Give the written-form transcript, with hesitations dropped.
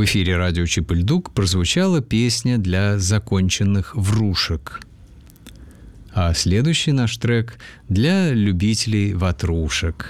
В эфире радио Чип-и-Ль-Дук прозвучала песня для законченных врушек. А следующий наш трек для любителей ватрушек.